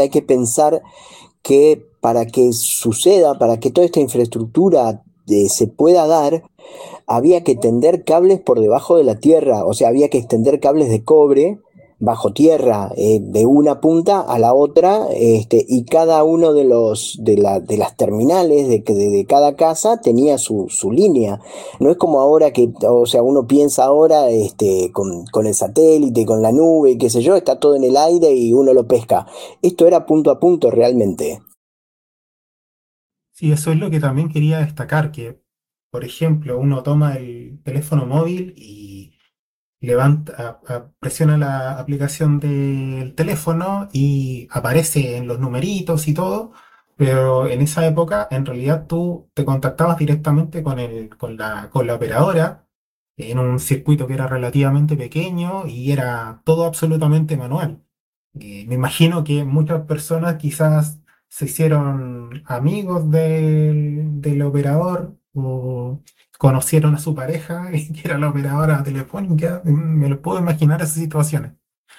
Hay que pensar que para que suceda, para que toda esta infraestructura se pueda dar, había que tender cables por debajo de la tierra, o sea, había que extender cables de cobre bajo tierra, de una punta a la otra, y cada uno de las terminales de cada casa tenía su línea. No es como ahora que, o sea, uno piensa ahora, con el satélite, con la nube, qué sé yo, está todo en el aire y uno lo pesca. Esto era punto a punto realmente. Sí, eso es lo que también quería destacar, que, por ejemplo, uno toma el teléfono móvil y presiona la aplicación del teléfono y aparece en los numeritos y todo, pero en esa época en realidad tú te contactabas directamente con la operadora en un circuito que era relativamente pequeño y era todo absolutamente manual. Me imagino que muchas personas quizás se hicieron amigos del operador o conocieron a su pareja, que era la operadora telefónica. Me lo puedo imaginar esas situaciones.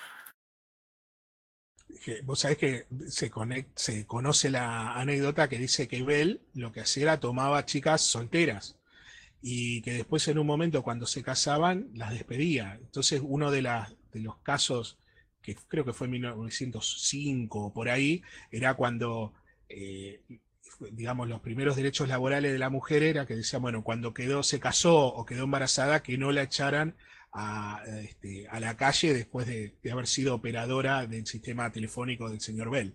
Vos sabés que se conoce la anécdota que dice que Bell lo que hacía era tomaba chicas solteras y que después en un momento cuando se casaban las despedía. Entonces uno de los casos que creo que fue en 1905 o por ahí, era cuando, eh, digamos, los primeros derechos laborales de la mujer era que decían, bueno, cuando se casó o quedó embarazada, que no la echaran a la calle después de haber sido operadora del sistema telefónico del señor Bell.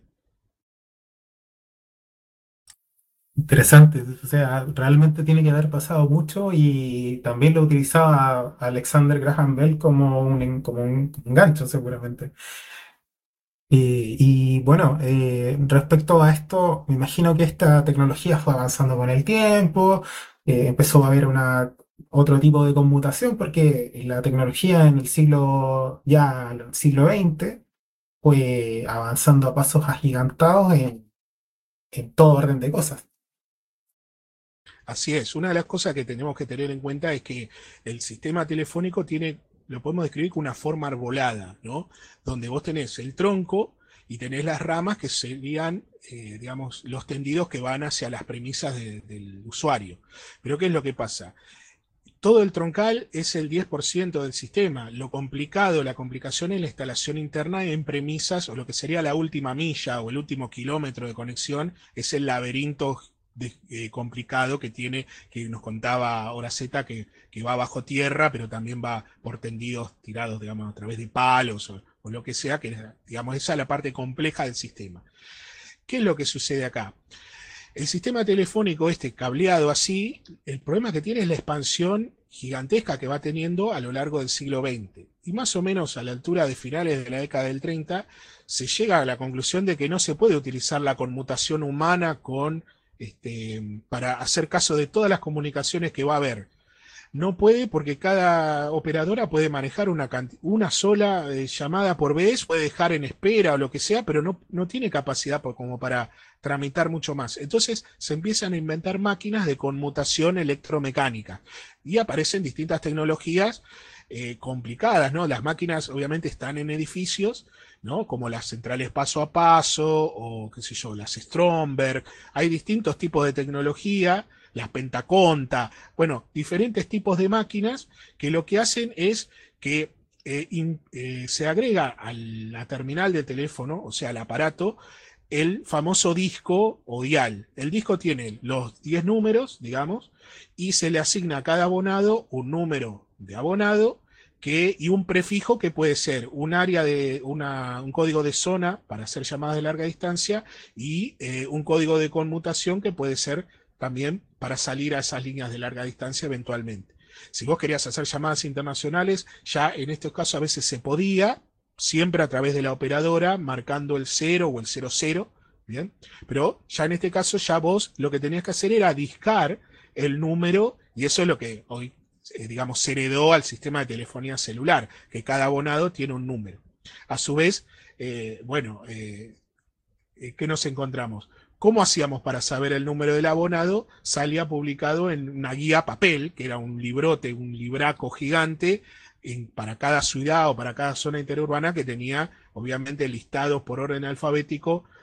Interesante, o sea, realmente tiene que haber pasado mucho y también lo utilizaba Alexander Graham Bell como un gancho seguramente. Bueno, respecto a esto, me imagino que esta tecnología fue avanzando con el tiempo, empezó a haber otro tipo de conmutación porque la tecnología en el siglo XX fue avanzando a pasos agigantados en todo orden de cosas. Así es, una de las cosas que tenemos que tener en cuenta es que el sistema telefónico tiene, lo podemos describir como una forma arbolada, ¿no? Donde vos tenés el tronco y tenés las ramas que serían, digamos, los tendidos que van hacia las premisas del usuario. Pero ¿qué es lo que pasa? Todo el troncal es el 10% del sistema. Lo complicado, la complicación es la instalación interna en premisas o lo que sería la última milla o el último kilómetro de conexión, es el laberinto complicado que tiene, que nos contaba Hora Z, que va bajo tierra, pero también va por tendidos tirados, digamos, a través de palos o lo que sea, que digamos, esa es la parte compleja del sistema. ¿Qué es lo que sucede acá? El sistema telefónico este cableado así, el problema que tiene es la expansión gigantesca que va teniendo a lo largo del siglo XX. Y más o menos a la altura de finales de la década del 30 se llega a la conclusión de que no se puede utilizar la conmutación humana para hacer caso de todas las comunicaciones que va a haber. No puede porque cada operadora puede manejar una sola llamada por vez, puede dejar en espera o lo que sea, pero no tiene capacidad como para tramitar mucho más. Entonces se empiezan a inventar máquinas de conmutación electromecánica y aparecen distintas tecnologías complicadas, ¿no? Las máquinas obviamente están en edificios, ¿no? Como las centrales paso a paso o qué sé yo, las Stromberg. Hay distintos tipos de tecnología, las Pentaconta, bueno, diferentes tipos de máquinas que lo que hacen es que se agrega a la terminal de teléfono, o sea, al aparato, el famoso disco o dial. El disco tiene los 10 números, digamos, y se le asigna a cada abonado un número de abonado y un prefijo que puede ser un área un código de zona para hacer llamadas de larga distancia y un código de conmutación que puede ser también para salir a esas líneas de larga distancia eventualmente. Si vos querías hacer llamadas internacionales, ya en estos casos a veces se podía, siempre a través de la operadora, marcando el 0 o el 00, ¿bien? Pero ya en este caso, ya vos lo que tenías que hacer era discar el número, y eso es lo que hoy, digamos, se heredó al sistema de telefonía celular, que cada abonado tiene un número. A su vez, bueno, ¿qué nos encontramos? ¿Cómo hacíamos para saber el número del abonado? Salía publicado en una guía papel, que era un librote, un libraco gigante, para cada ciudad o para cada zona interurbana que tenía, obviamente, listados por orden alfabético